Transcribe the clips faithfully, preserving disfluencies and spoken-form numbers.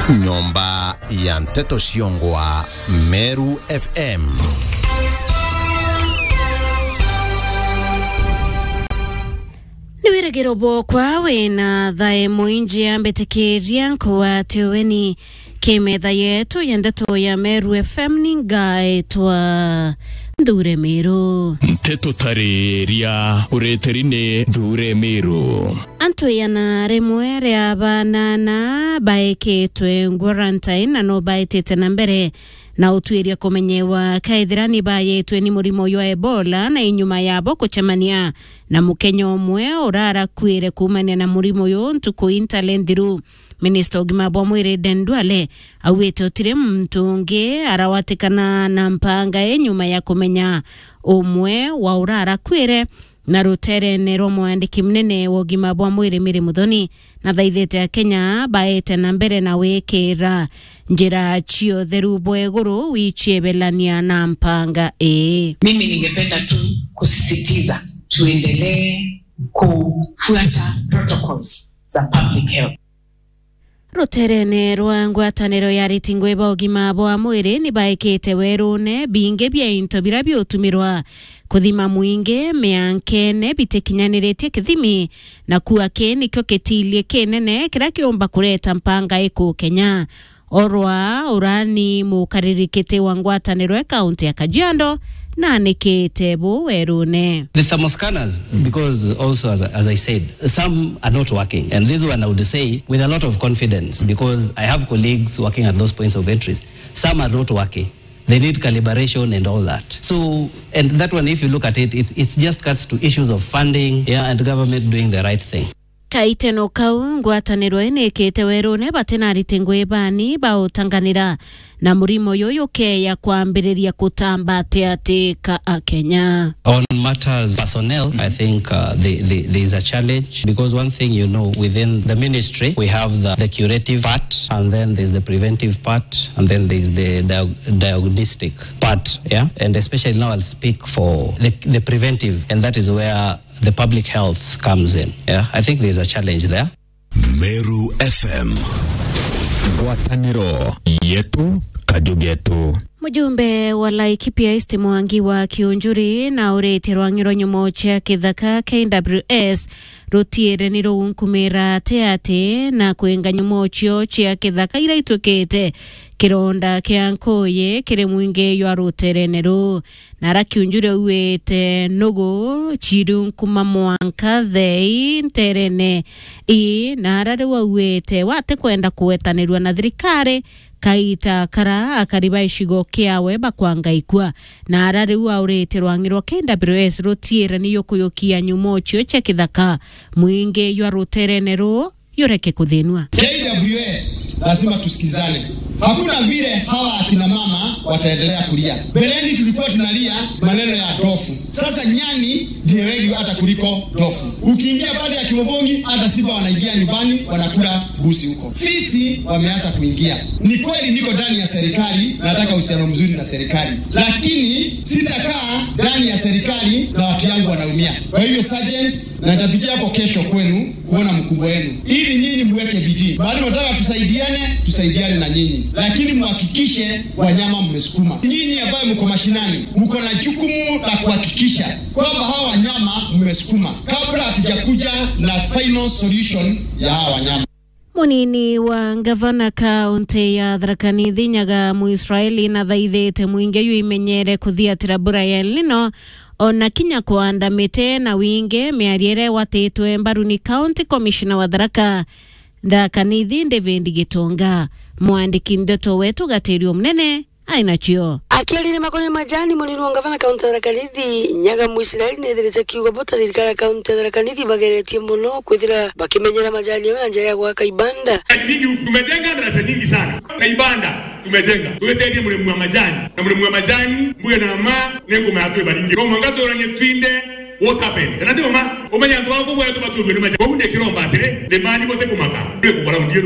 Nyomba ya Mteto Shiongwa, Meru F M. Niwira girobo kwa wena dhae muinji ambetekeria kwa teweni kemetha yetu ya Ndeto ya Meru F M ningaetwa Ndure Meru. Mteto tareria ureterine Ndure Meru. Anto yana remwere abana na baeketwe quarantine na no baetete na mbere na utuiria kumenyewa kaithirani bayetwe ni murimo wa Ebola na inyuma yabo kuchamania na mukenya omwe urara kwire kumania na murimo yo ntuku intalendhiru. Minister ogima bwa mwire Dendwale awete otire mtunge arawatikana na mpanga e nyuma ya kumenya omwe wa urara kwire na rutere nero mwandiki mnene wogima bwa mwire Miri Muthoni na thaithete ya Kenya baete na mbere na wekera njira chio theru bweguru wichiebelania na mpanga e. Mimi ningependa tu kusisitiza tuendelee kufuata protocols za public health. Ruterene rwa ngwataniro ya ritingwe ba ogima bwa mwire ni baekete werune binge bya into birabyo utumirwa kuthima muinge meankene bitekinyaniretie kithimi na kuwa ke nikyo ketilie kenene kira kiomba kureta mpanga eko Kenya. Orwa urani mukaririkete wa ngwataniro ya kaunti ya Kajiado na nekete bo werune. The thermoscanners, because also as, as I said, some are not working, and this one I would say with a lot of confidence, because I have colleagues working at those points of entries. Some are not working. They need calibration and all that. So, and that one, if you look at it, it it just cuts to issues of funding, yeah, and government doing the right thing. Kaite no kau ngwataniro enekete werune batena ritengwe bani baotanganira na murimo yoyo ke ya kuambiriria kutamba teatika Kenya. On matters personnel, I think uh, the, the, there is a challenge, because one thing, you know, within the ministry we have the, the curative part, and then there's the preventive part, and then there's the diag- diagnostic part, yeah, and especially now I'll speak for the, the preventive, and that is where the public health comes in. Yeah, I think there's a challenge there. Meru F M. Ngwataniro yetu kajugetu. Mujumbe wa Laikipia East Mwangi wa Kiunjuri na urete rwangiro nyumo cha kithaka K W S rutiere niro unkumira teate na kuenga nyumo chio cha kithaka ira itokete kironda kia nkoye kire mwinge ywa rutere nero nara Kiunjuri uwete nogo chiru nkuma mwanka thei nterene i nara rewa uwete wate kwenda kuwetanirwa na thirikari kaita kara akariba ishigo kiawe bakwangaikwa na arari wa urete rwangirwa K W S rotiera ni yokuyokia nyumo chio cha kithaka mwinge ywa rutere nero yoreke kuthinwa. K W S lazima tusikizane. Hakuna vile hawa akina mama wataendelea kulia. Beleni tulikuwa tunalia maneno ya dofu. Sasa nyani ndiye wengi hata kuliko dofu. Ukiingia baada ya Kimovongi hata simba wanaingia nyumbani wanakula busi huko. Fisi wameanza kuingia. Ni kweli niko ndani ya serikali, nataka uhusiano mzuri na serikali. Lakini sitakaa ndani ya serikali na watu yangu wanaumia. Kwa hiyo sergeant, na nitapitia hapo kesho kwenu kuona mkubwa wenu. Ili nyinyi mweke bidii. Bali nataka tusaidiane, tusaidiane na nyinyi. Lakini muhakikishe wanyama mmesukuma. Nyinyi ambao mko mashinani, mko na jukumu la kuhakikisha kwamba hawa wanyama mmesukuma kabla hatujakuja na final solution ya hawa wanyama. Munini wa gavana kaunti ya Tharaka Nithi Nyaga Muisraeli na thaithete mwinge yu imenyere kuthiatira Brian Lino ona kinya kuandamite na winge miariere watetwe mbaruni county commissioner wa Tharaka Tharaka Nithi David Gitonga. Mwandiki Ndeto wetu Gaterio Mnene aina chio akialire makone majani munini wa gavana kaunti ya Tharaka Nithi Nyaga Muisraeli netherete kiuga bota thirikari kaunti ya Tharaka Nithi bageretie muno kwithira bakimenyera majani ya njira ya gwaka ibanda. Tumejenga darasa nyingi sana na ibanda tumejenga tugetetie mule mwa majani na mule mwa majani mbuye na ma nengo matwe baringi ko mangato oranye twinde what happened kana ndimo ma omanya ndo wako bwa tuba tuwe ni majani ko unde kiromba tere de mani bote kumaka kule kwa ndiyo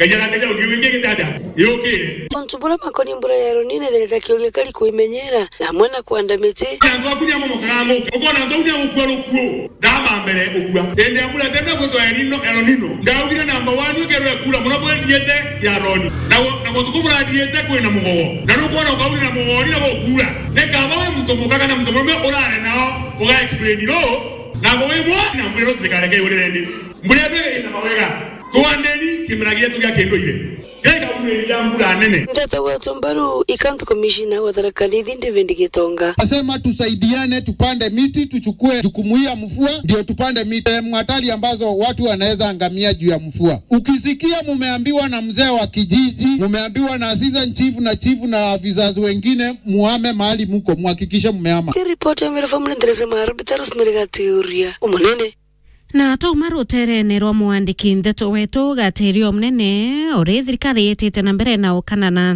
kajana tega ukiweke kitata yoke Ontubura makoni mbura ya ronine deleta kiulia kali kuimenyera na mwana kuanda miti Nango akunya momo kango ukona ndaunya ukwalo kuo dama mbere ugwa ende amula tena kweto elino elonino ndawira namba one kero kula munobo diete ya roni na na kutukumura diete kwena mugogo na nuko kauli na mugogo na kugura ne kama mtu mukaka na mtu mwe orare nao uga explain no na gowe mwa na mbero tekareke urende mbulebe ina mawega tuandeni kimragia tuya kendo ile Kega umeli yambula nene Ndata wa Tombaru ikantu komishina wa Tharaka-Nithi David Gitonga Asema tusaidiane tupande miti tuchukue jukumu ya mvua ndio tupande miti mwatali ambazo watu wanaweza angamia juu ya mvua. Ukisikia mumeambiwa na mzee wa kijiji, mumeambiwa na assistant chief na chief na vizazi wengine muame mahali mko muhakikishe mumeama. Kiripoti ya mirafamu ndereza maharbi Rosemary teoria umunene na taumaru terene rwa muandiki ndeto wetu gatirio mnene uri thirikari yetite na mbere na ukanana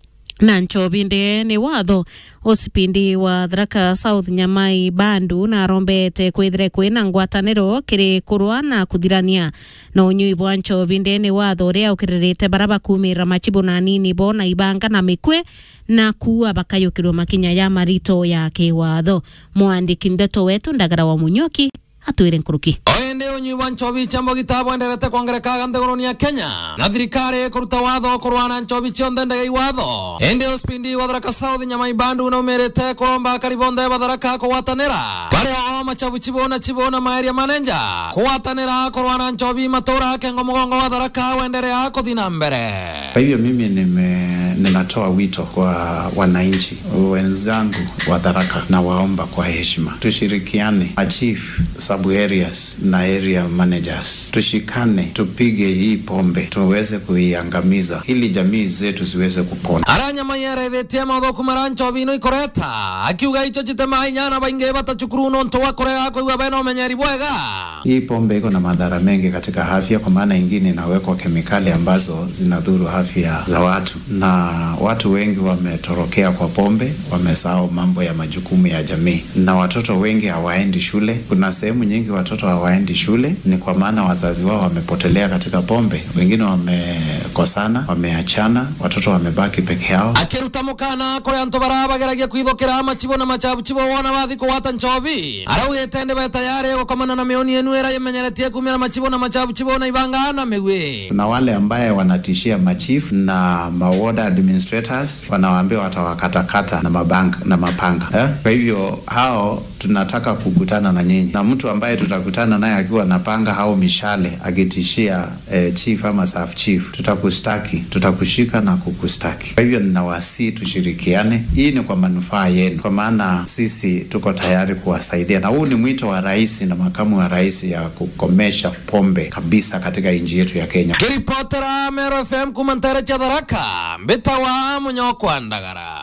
na nchobinde ni watho osipindi wa Tharaka South Nyamai Bandu na rombete kwithire kwina ngwataniro kiri kurwa na kuthirania na unyui bwa nchobinde ni watho ria ukiririte baraba kumira machibu na nini bona ibanga na mikwe na kuwa bakayukirwo makinya ya marito ya kiwatho muandiki ndeto wetu Ndagara wa Munyoki atuire nkuruki oende unyui wa nchobi chambo gitabo enderete kuongereka nthiguruni ya Kenya na thirikari kuruta watho kurwana nchobi cionthe ndege iwatho ende ospindi wa Tharaka South Nyamai Bandu na umerete kuromba karibonde ba Tharaka kuwatanira bare o machabu chibona chibona maeria manenja kuwatanira kurwana nchobi matora kengo mugongo wa Tharaka uendelea kuthina mbere. Kwa hivyo mimi nime ninatoa wito kwa wananchi wenzangu wa Tharaka na waomba kwa heshima tushirikiane chief sub areas na area managers tushikane tupige hii pombe tuweze kuiangamiza ili jamii zetu ziweze kupona. Aranya mayere vetia maudho kumarancho vino ikoreta akiuga icho chitema inyana bainge batachukuru nonto wa korea kwa iwa beno menyeri bwega. Hii pombe iko na madhara mengi katika afya kwa maana ingine inawekwa kemikali ambazo zinadhuru afya za watu na watu wengi wametorokea kwa pombe wamesahau mambo ya majukumu ya jamii na watoto wengi hawaendi shule. Kuna sehemu nyingi watoto hawaendi shule ni kwa maana wazazi wao wamepotelea katika pombe, wengine wamekosana, wameachana, watoto wamebaki peke yao. Akiruta mukana kore anto baraba geragia kwithokera machibo na machabu chibo wana bathi ko wata nchobi arau yetende ba tayari gukomana na mioni yenu era yemenyeretie kumira machibo na machabu chibo na ibanga na mewe. Kuna wale ambaye wanatishia machief na maward administrators wanawaambia watawakatakata na mabanga na mapanga eh? Kwa hivyo hao tunataka kukutana na nyinyi na mtu ambaye tutakutana naye akiwa na panga au mishale akitishia eh, chief ama staff chief tutakustaki tutakushika na kukustaki. Kwa hivyo ninawasihi tushirikiane, hii ni kwa manufaa yenu kwa maana sisi tuko tayari kuwasaidia na huu ni mwito wa rais na makamu wa rais ya kukomesha pombe kabisa katika nchi yetu ya Kenya. Kiripotera Meru F M kumantara cha Tharaka Mbitawa Munyoko Ndagara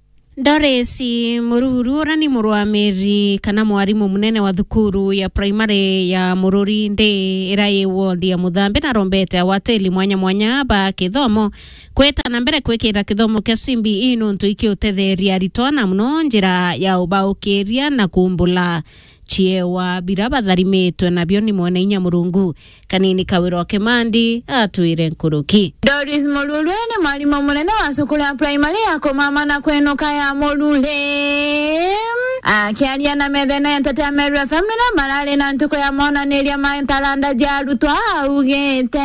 Doresi Muruhuru ni murwamiri kana mwarimu munene wa thukuru ya primary ya Mururi nde iraye wodi ya Muthambi na rombete awateli mwanya mwanya ba kithomo kweta na mbere kwekera kithomo kia simbi ino ntu ikiutetheria ritwana muno njira ya ubaukiria na kumbula chiewa biraba tharimetwe na bioni mwene inya Murungu kanini Kawiro Kimandi atuire nkuruki. Doris Mulule ni mwalimu munene wa sukulu ya primary ya Komama na Kwenuka ya Mulule akiaria na methena ya Tete Meru F M na marale na ntuko ya mona nelia maintalanda jarutwa ugete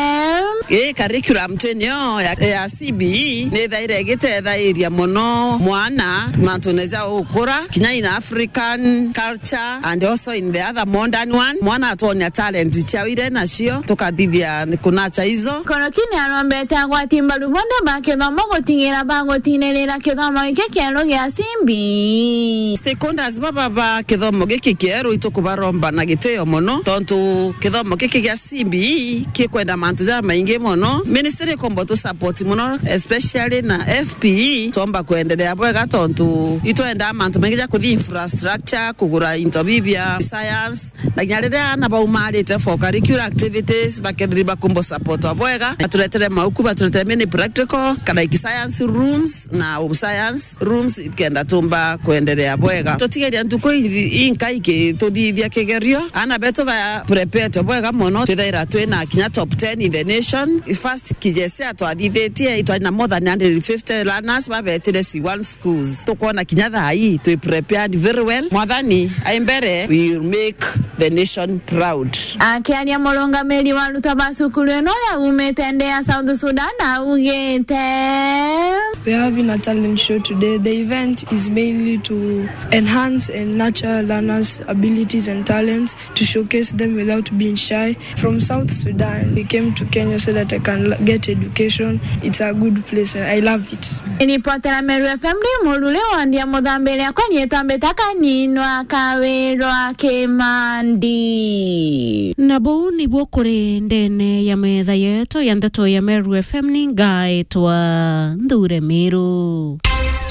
e curriculum tenyo ya, ya C B E ne thaire gitethairia muno mwana mantuneza ukura kinya in African culture and also in the other modern one mwana atonya talent chawire nacio tukathithia kunacha hizo kono kini arombete agwatimba rubonde bakithomo gutingira bagotinirira kithomo giki kieru gia simbi stakeholders baba ba kithomo giki kieru itukubaromba na giteo muno tontu kithomo giki gia simbi kikwenda mantu za maingi muno ministry kombo to support muno especially na F P E tomba kuendelea bwega tontu itoenda mantu mengi ja kuthi infrastructure kugura intobibia science na nyarira na baumarite for curricular activities bakendriba kumbo support bwega atuletere mauku batuletere mini practical kana iki science rooms na um science rooms ikenda tumba kuendelea bwega bwega tutigeria ntuko inkai ke tudithia kigerio ana beto ba prepare bwega mono twithaira twina kinya top ten in the nation first kijese atwathithetie itwana more than one hundred fifty learners babetire C one schools tukona kinya thai twi prepared very well mwathani aimbere we will make the nation proud. Akiaria mulungamiri wa Lutaba sukulu eno ya umetendea South Sudan na ugete. We are having a talent show today. The event is mainly to enhance and nurture learners' abilities and talents, to showcase them without being shy. From South Sudan, we came to Kenya so that I can get education. It's a good place and I love it. Inipotera Meru F M ni mulule wandia modambele ya kwenye tambetaka ninwa kawerwa kemandi. Nabu ni bokore ndene ya metha yetu ya ndeto ya Meru F M ni ngaetwa Ndure Meru.